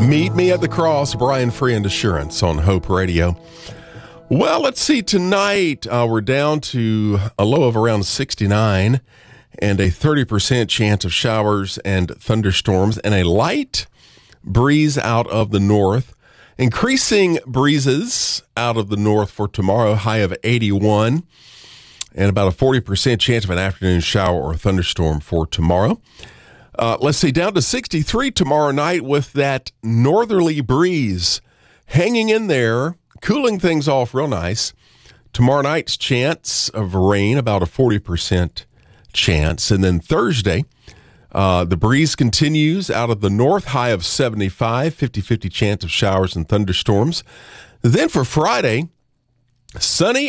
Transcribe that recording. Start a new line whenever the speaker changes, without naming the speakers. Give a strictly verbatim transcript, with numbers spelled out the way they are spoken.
Meet Me at the Cross, Brian Free and Assurance on Hope Radio. Well, let's see. Tonight, uh, we're down to a low of around sixty-nine and a thirty percent chance of showers and thunderstorms and a light breeze out of the north. Increasing breezes out of the north for tomorrow, high of eighty-one, and about a forty percent chance of an afternoon shower or thunderstorm for tomorrow. Uh, let's see, down to sixty-three tomorrow night with that northerly breeze hanging in there, cooling things off real nice. Tomorrow night's chance of rain, about a forty percent chance. And then Thursday, uh, the breeze continues out of the north, high of seventy-five, fifty-fifty chance of showers and thunderstorms. Then for Friday, sunny